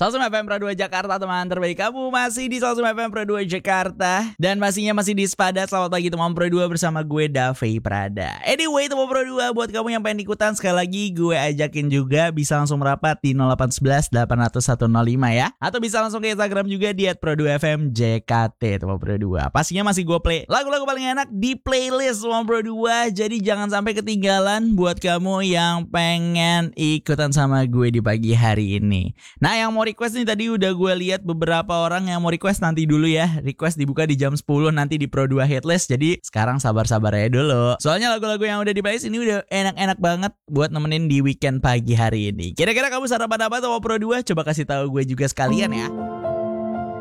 Sosum FM Pro 2 Jakarta, teman terbaik kamu masih di Sosum FM Pro 2 Jakarta. Dan pastinya masih di Sepadat. Selamat pagi teman Pro 2 bersama gue Davey Prada. Anyway teman Pro 2, buat kamu yang pengen ikutan, sekali lagi gue ajakin juga bisa langsung merapat di 0811 800 105 ya. Atau bisa langsung ke Instagram juga di @pro2fm JKT teman Pro 2. Pastinya masih gue play lagu-lagu paling enak di playlist teman Pro 2. Jadi jangan sampai ketinggalan buat kamu yang pengen ikutan sama gue di pagi hari ini. Nah, yang mau request nih, tadi udah gue lihat beberapa orang yang mau request, nanti dulu ya. Request dibuka di jam 10 nanti di Pro 2 Hitlist. Jadi sekarang sabar-sabar aja dulu. Soalnya lagu-lagu yang udah di playlist ini udah enak-enak banget buat nemenin di weekend pagi hari ini. Kira-kira kamu sarapan apa tuh Pro 2? Coba kasih tahu gue juga sekalian ya.